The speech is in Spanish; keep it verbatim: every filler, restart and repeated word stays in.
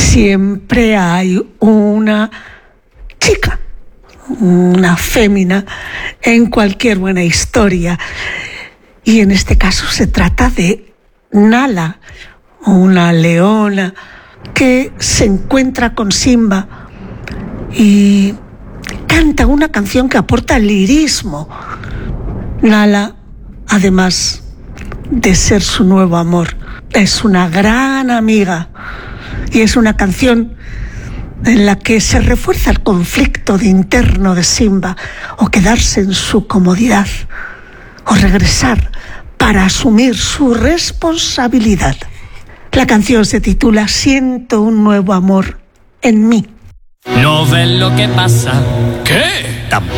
siempre hay una chica, una fémina en cualquier buena historia. Y en este caso se trata de Nala, una leona que se encuentra con Simba y canta una canción que aporta lirismo. Nala, además de ser su nuevo amor, es una gran amiga y es una canción en la que se refuerza el conflicto de interno de Simba, o quedarse en su comodidad o regresar para asumir su responsabilidad. La canción se titula Siento un nuevo amor en mí. ¿No ves lo que pasa? ¿Qué? Tampoco